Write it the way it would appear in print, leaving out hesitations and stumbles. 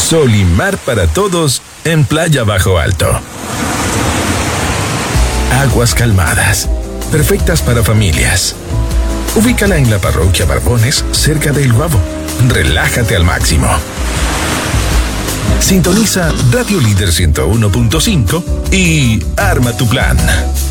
Sol y mar para todos en Playa Bajo Alto. Aguas calmadas, perfectas para familias. Ubícala en la parroquia Barbones, cerca del Guavo. Relájate al máximo. Sintoniza Radio Líder 101.5 y arma tu plan.